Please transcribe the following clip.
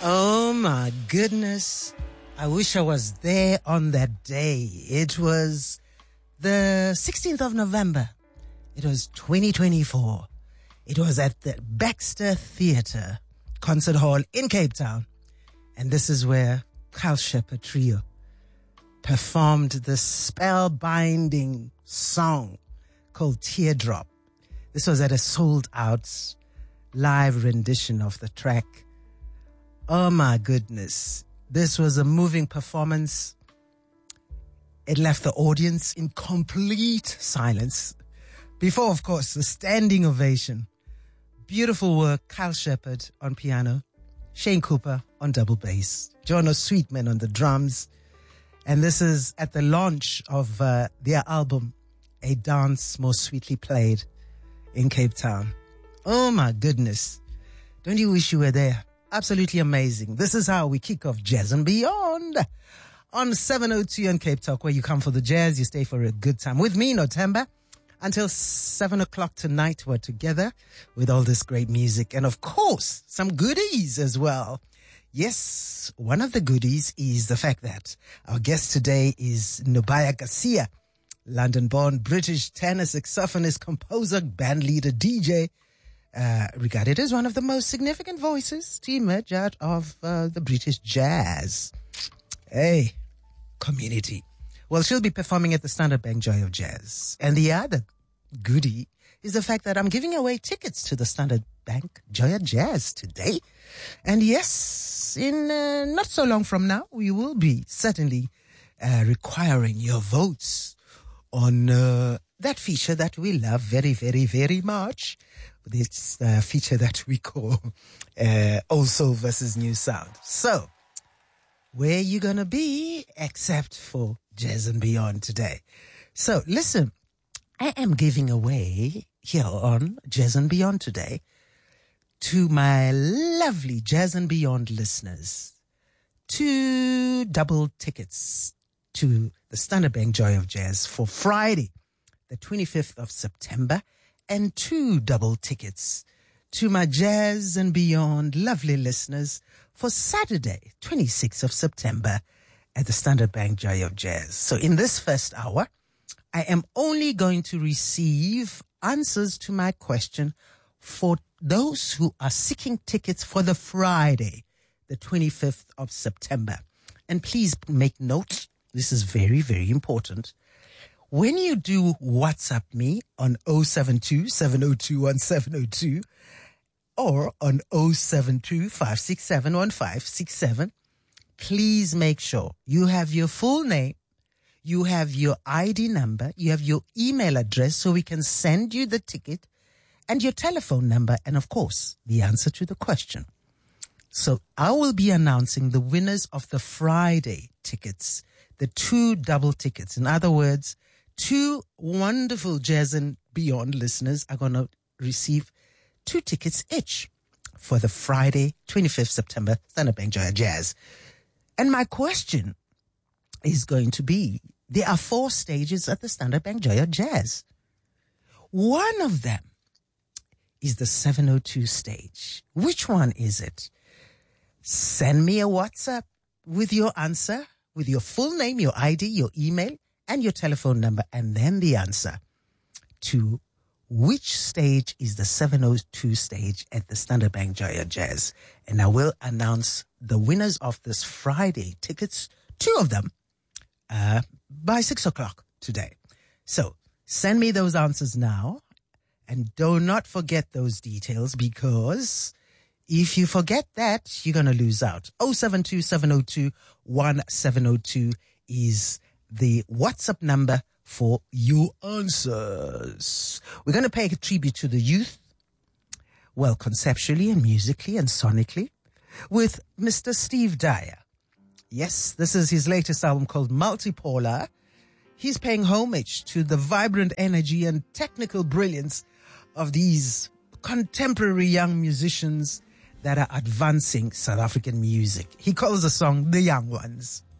Oh my goodness. I wish I was there on that day. It was the 16th of November. It was 2024. It was at the Baxter Theatre Concert Hall in Cape Town. And this is where Carl Shepherd Trio performed the spellbinding song called Teardrop. This was at a sold-out live rendition of the track. Oh my goodness. This was a moving performance. It left the audience in complete silence. Before, of course, the standing ovation. Beautiful work, Carl Shepherd on piano, Shane Cooper on double bass, Jono Sweetman on the drums. And this is at the launch of their album, A Dance More Sweetly Played in Cape Town. Oh my goodness. Don't you wish you were there? Absolutely amazing. This is how we kick off Jazz and Beyond on 702 on Cape Talk, where you come for the jazz, you stay for a good time. With me, Notemba, until 7 o'clock tonight. We're together with all this great music and, of course, some goodies as well. Yes, one of the goodies is the fact that our guest today is Nubaya Garcia, London-born British tenor saxophonist, composer, bandleader, DJ, regarded as one of the most significant voices to emerge out of the British jazz community. Well, she'll be performing at the Standard Bank Joy of Jazz. And the other goodie is the fact that I'm giving away tickets to the Standard Bank Joy of Jazz today. And yes, in not so long from now, we will be certainly requiring your votes on that feature that we love very, very, very much. This feature that we call Old Soul versus New Sound. So, where you going to be except for Jazz and Beyond today? So, listen, I am giving away here on Jazz and Beyond today to my lovely Jazz and Beyond listeners 2 double tickets to the Standard Bank Joy of Jazz for Friday, the 25th of September, and 2 double tickets to my Jazz and Beyond lovely listeners for Saturday, 26th of September at the Standard Bank Joy of Jazz. So in this first hour, I am only going to receive answers to my question for those who are seeking tickets for the Friday, the 25th of September. And please make note, this is very, very important. When you do WhatsApp me on 072-702-1702 or on 072-567-1567, please make sure you have your full name, you have your ID number, you have your email address so we can send you the ticket, and your telephone number, and of course, the answer to the question. So I will be announcing the winners of the Friday tickets, the 2 double tickets. In other words, 2 wonderful Jazz and Beyond listeners are going to receive 2 tickets each for the Friday, 25th September, Standard Bank Joy of Jazz. And my question is going to be, there are 4 stages at the Standard Bank Joy of Jazz. One of them is the 702 stage. Which one is it? Send me a WhatsApp with your answer, with your full name, your ID, your email, and your telephone number, and then the answer to which stage is the 702 stage at the Standard Bank Joy of Jazz. And I will announce the winners of this Friday tickets, 2 of them, by 6 o'clock today. So send me those answers now, and do not forget those details, because if you forget that, you're going to lose out. 072-702-1702 is the WhatsApp number for your answers. We're going to pay a tribute to the youth, well, conceptually and musically and sonically, with Mr. Steve Dyer. Yes, this is his latest album called Multipolar. He's paying homage to the vibrant energy and technical brilliance of these contemporary young musicians that are advancing South African music. He calls the song The Young Ones.